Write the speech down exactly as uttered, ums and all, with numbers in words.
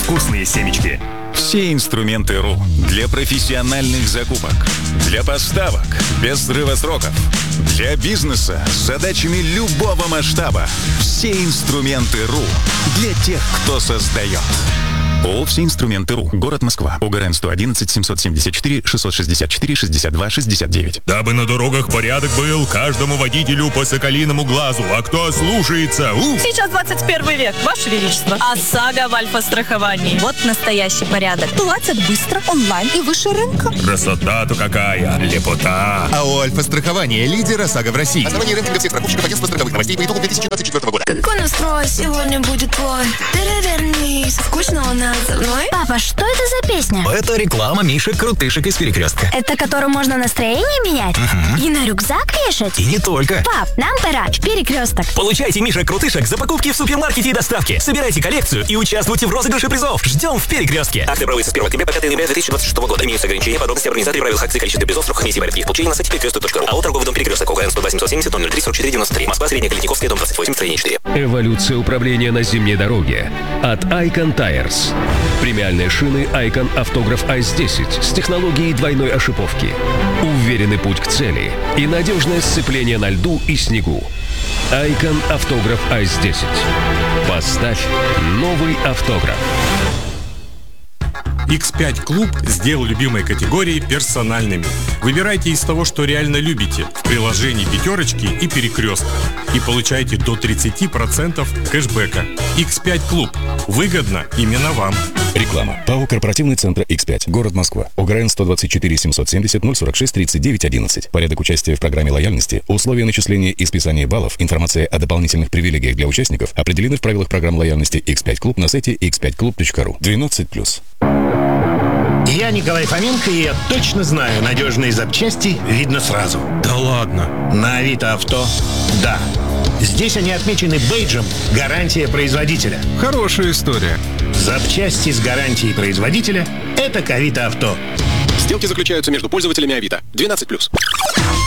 вкусные семечки. Все инструменты РУ для профессиональных закупок, для поставок без срыва сроков, для бизнеса с задачами любого масштаба. Все инструменты РУ для тех, кто создает. ООО «Все инструменты РУ». Город Москва. ОГРН сто одиннадцать семьсот семьдесят четыре шестьсот шестьдесят четыре шестьдесят два шестьдесят девять. Дабы на дорогах порядок был, каждому водителю по соколиному глазу. А кто слушается? Уф! Сейчас двадцать первый век, Ваше Величество. ОСАГО в альфа-страховании. Вот настоящий порядок. Платят быстро, онлайн и выше рынка. Красота-то какая! Лепота! АО «Альфа-страхование» — лидер ОСАГО в России. Основание рейтинга всех страховщиков агентства страховых новостей по итогам две тысячи двадцать четвёртого года. Какой настрой сегодня будет твой? Перевернись, скучно у нас со мной. Папа, что это за песня? Это реклама Мишек-крутышек из Перекрестка. Это которым можно настроение менять? Угу. И на рюкзак вешать? И не только. Пап, нам пора в Перекресток. Получайте Мишек-крутышек за покупки в супермаркете и доставке. Собирайте коллекцию и участвуйте в розыгрыше призов. Ждем в Перекрестке. Акция проводится с первого октября по пятое ноября две тысячи двадцать шестого года. Имеются ограничения, подробности, организации, правил акции, количество призов, срок комиссии порядки их получения на сайте перекресток точка ру. АО «Торговый дом Перекресток», ОГРН сто два семьсот семьдесят ноль ноль три сорок четыре девяносто три. Москва, Средняя Калитниковская, дом двадцать восемь, строение четыре. Эволюция управления на зимней дороге от Icon Tires. Премиальные шины Icon Автограф Айс десять с технологией двойной ошиповки. Уверенный путь к цели и надежное сцепление на льду и снегу. Icon Автограф Айс десять. Поставь новый автограф. икс пять Клуб сделал любимые категории персональными. Выбирайте из того, что реально любите в приложении «Пятерочки» и «Перекрестка» и получайте до тридцать процентов кэшбэка. икс пять Клуб. Выгодно именно вам. Реклама. ПАО «Корпоративный центр икс пять». Город Москва. ОГРН сто двадцать четыре семьсот семьдесят ноль сорок шесть тридцать девять одиннадцать. Порядок участия в программе лояльности, условия начисления и списания баллов, информация о дополнительных привилегиях для участников определены в правилах программ лояльности икс пять Клуб на сайте икс пять клуб точка ру. двенадцать плюс. Я Николай Фоменко, и я точно знаю, надежные запчасти видно сразу. Да ладно? На Авито Авто – да. Здесь они отмечены бейджем «Гарантия производителя». Хорошая история. Запчасти с гарантией производителя – это к Авито Авто. Сделки заключаются между пользователями Авито. двенадцать плюс.